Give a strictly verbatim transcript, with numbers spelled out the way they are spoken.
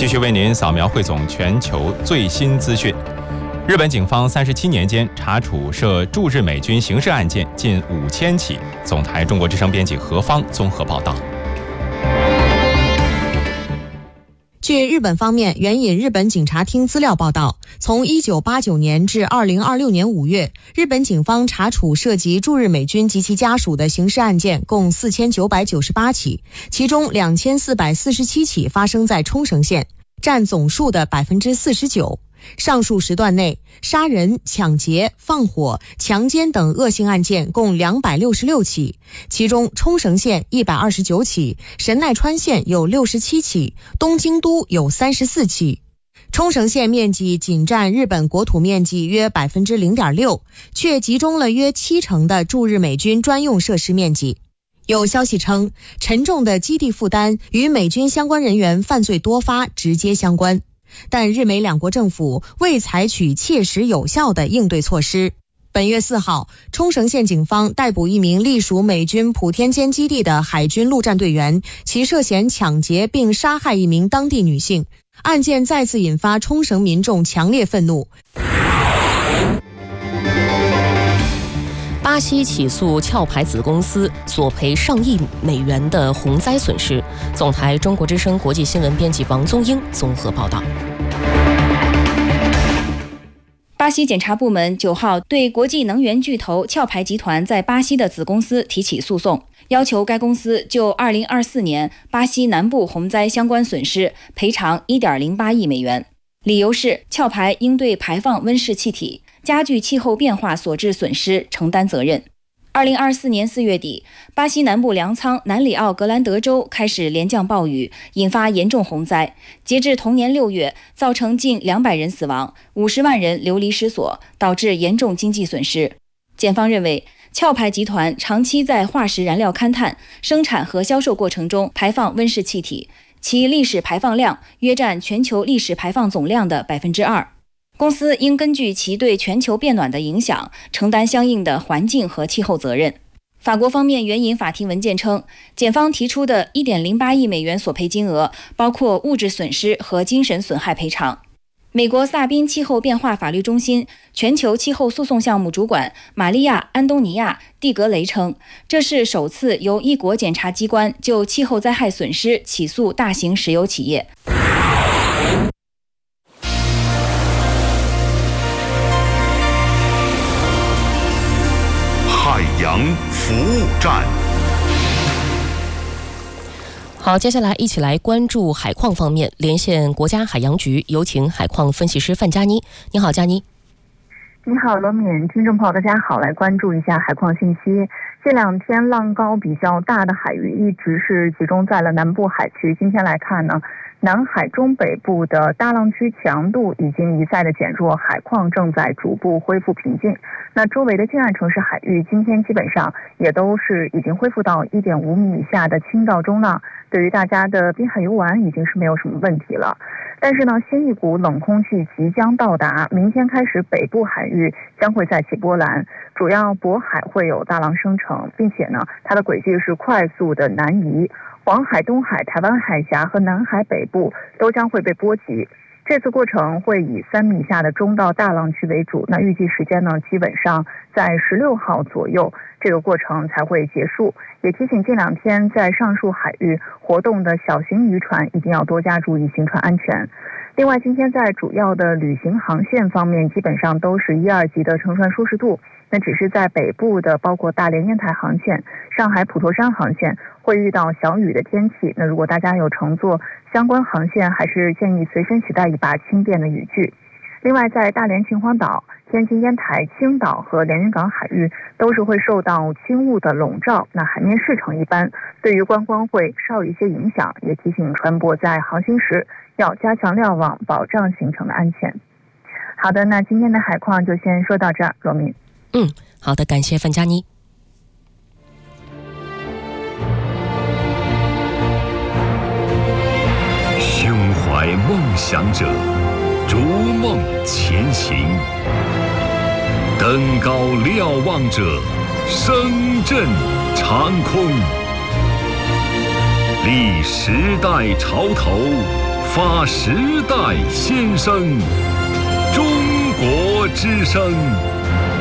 继续为您扫描汇总全球最新资讯。日本警方三十七年间查处涉驻日美军刑事案件近五千起。总台中国之声编辑何方综合报道。 据日本方面援引日本警察厅资料报道，从一九八九年至二零二六年五月，日本警方查处涉及驻日美军及其家属的刑事案件共四千九百九十八起，其中两千四百四十七起发生在冲绳县，占总数的 百分之四十九。上述时段内，杀人、抢劫、放火、强奸等恶性案件共两百六十六起，其中冲绳县一百二十九起，神奈川县有六十七起，东京都有三十四起。冲绳县面积仅占日本国土面积约 百分之零点六， 却集中了约七成的驻日美军专用设施面积。有消息称，沉重的基地负担与美军相关人员犯罪多发直接相关。但日美两国政府未采取切实有效的应对措施。本月四号，冲绳县警方逮捕一名隶属美军普天间基地的海军陆战队员，其涉嫌抢劫并杀害一名当地女性。案件再次引发冲绳民众强烈愤怒。 巴西起诉壳牌子公司，索赔上亿美元的洪灾损失。总台中国之声国际新闻编辑王宗英综合报道。 巴西检察部门九号对国际能源巨头壳牌集团在巴西的子公司提起诉讼，要求该公司就二零二四年巴西南部洪灾相关损失赔偿 一点零八亿美元。理由是壳牌应对排放温室气体、加剧气候变化所致损失承担责任。二零二四年四月底，巴西南部粮仓南里奥格兰德州开始连降暴雨，引发严重洪灾。截至同年六月，造成近两百人死亡，五十万人流离失所，导致严重经济损失。检方认为，壳牌集团长期在化石燃料勘探、生产和销售过程中排放温室气体，其历史排放量约占全球历史排放总量的 百分之二。公司应根据其对全球变暖的影响，承担相应的环境和气候责任。法国方面援引法庭文件称，检方提出的 一点零八亿美元索赔金额包括物质损失和精神损害赔偿。美国萨宾气候变化法律中心全球气候诉讼项目主管玛利亚·安东尼亚·蒂格雷称，这是首次由一国检察机关就气候灾害损失起诉大型石油企业。 海洋服务站。 好，接下来一起来关注海况方面，连线国家海洋局，有请海况分析师范佳妮。你好，佳妮。 你好，罗敏，听众朋友大家好，来关注一下海况信息。这两天浪高比较大的海域一直是集中在了南部海区。今天来看呢，南海中北部的大浪区强度已经一再的减弱，海况正在逐步恢复平静。那周围的近岸城市海域今天基本上也都是已经恢复到 一点五米以下的轻到中浪，对于大家的滨海游玩已经是没有什么问题了。但是呢，新一股冷空气即将到达，明天开始北部海域将会再起波澜，主要渤海会有大浪生成，并且呢，它的轨迹是快速的南移，黄海、东海、台湾海峡和南海北部都将会被波及。这次过程会以三米以下的中到大浪区为主，那预计时间呢，基本上在十六号左右，这个过程才会结束。也提醒近两天在上述海域活动的小型渔船一定要多加注意行船安全。另外，今天在主要的旅行航线方面，基本上都是一二级的乘船舒适度。那只是在北部的，包括大连烟台航线、上海普陀山航线会遇到小雨的天气。那如果大家有乘坐相关航线，还是建议随身携带一把轻便的雨具。另外，在大连秦皇岛、天津烟台、青岛和连云港海域都是会受到轻雾的笼罩，那海面视程一般，对于观光会稍有一些影响。也提醒船舶在航行时要加强瞭望，保障行程的安全。好的，那今天的海况就先说到这儿，罗敏。 嗯，好的，感谢范佳妮。 胸怀梦想者，逐梦前行；登高瞭望者，声震长空。历时代潮头， 发时代先声，中国之声。